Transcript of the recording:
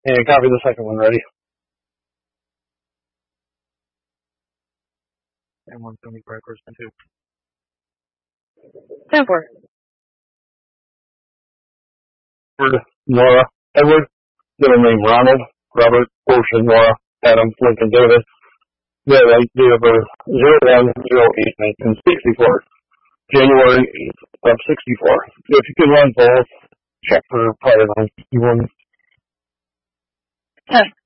And copy the second one, ready? And 175 person 2. 10-4. Edward, Nora, Edward, middle name Ronald, Robert, Portia, Nora, Adam, Lincoln, David, date of birth 01/08/1964, January 8th of 64. If you can run both, check for prior 91. 10.